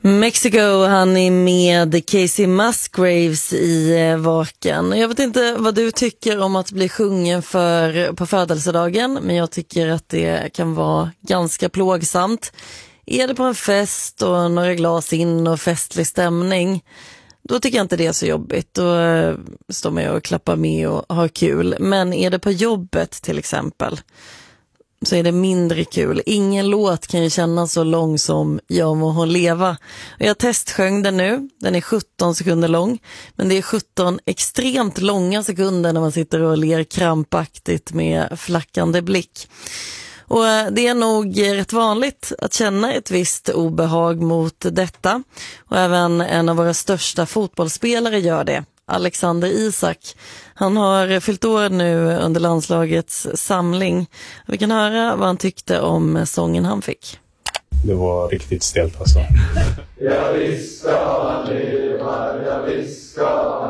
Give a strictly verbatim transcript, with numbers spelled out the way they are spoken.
Mexico, han är med Casey Musgraves i Vaken. Jag vet inte vad du tycker om att bli sjungen för på födelsedagen, men jag tycker att det kan vara ganska plågsamt. Är det på en fest och några glas in och festlig stämning, då tycker jag inte det är så jobbigt. Då står man och klappar med och har kul. Men är det på jobbet till exempel, så är det mindre kul. Ingen låt kan ju kännas så lång som Jag må hon leva. Och jag testsjöng den nu. Den är sjutton sekunder lång. Men det är sjutton extremt långa sekunder när man sitter och ler krampaktigt med flackande blick. Och det är nog rätt vanligt att känna ett visst obehag mot detta. Och även en av våra största fotbollsspelare gör det. Alexander Isak. Han har fyllt år nu under landslagets samling. Vi kan höra vad han tyckte om sången han fick. Det var riktigt stelt alltså. Jag visst ska han leva, jag visst ska